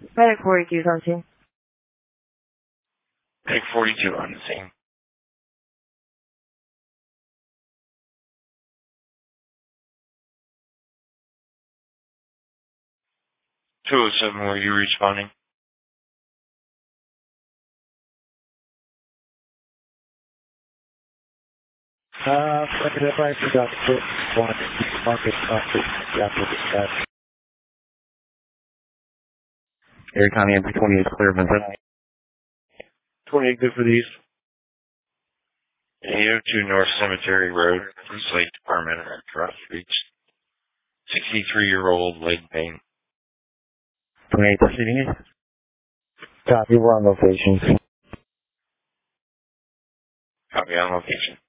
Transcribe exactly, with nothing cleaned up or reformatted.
Medic forty-two is on scene. Medic forty-two on the scene. two oh seven, were you responding? Uh, second advice, we got one market office after the test. Air County M P twenty-eight clear, Vincent. twenty-eight good for these. eight oh two North Cemetery Road, East Lake Department, across Beach. sixty-three-year-old leg pain. twenty-eight proceeding east. Copy, we're on location. Copy on location.